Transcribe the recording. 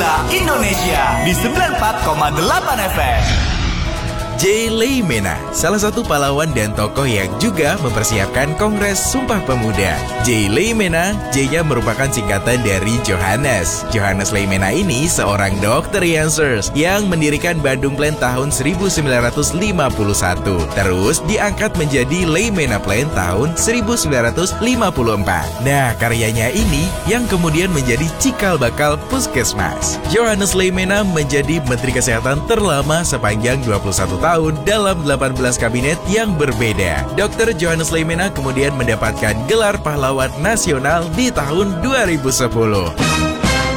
Pancasila Indonesia di 94,8 FM. J. Leimena, salah satu pahlawan dan tokoh yang juga mempersiapkan Kongres Sumpah Pemuda. J. Leimena, J-nya merupakan singkatan dari Johannes. Johannes Leimena ini seorang dokter Janssens yang mendirikan Bandung Plan tahun 1951. Terus diangkat menjadi Leimena Plan tahun 1954. Nah, karyanya ini yang kemudian menjadi cikal bakal puskesmas. Johannes Leimena menjadi Menteri Kesehatan terlama sepanjang 21 tahun dalam 18 kabinet yang berbeda. Dr. Johannes Leimena kemudian mendapatkan gelar pahlawan nasional di tahun 2010.